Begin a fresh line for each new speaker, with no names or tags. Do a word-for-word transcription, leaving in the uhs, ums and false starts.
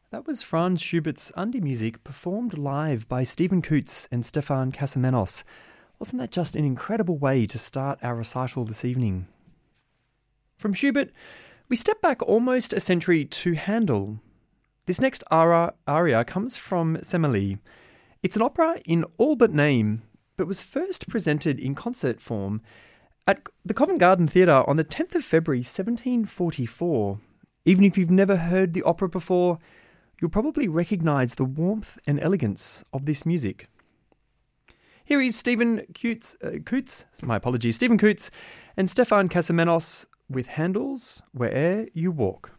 That was Franz Schubert's Undie music performed live by Stephen Coutts and Stefan Kasamenos. Wasn't that just an incredible way to start our recital this evening? From Schubert, we step back almost a century to Handel. This next aria, aria comes from Semele. It's an opera in all but name, but was first presented in concert form at the Covent Garden Theatre on the tenth of February seventeen forty-four. Even if you've never heard the opera before, you'll probably recognise the warmth and elegance of this music. Here is Stephen Coutts, uh, Coutts, my apologies, Stephen Coutts and Stefan Kasamenos with Handel's Where'er You Walk.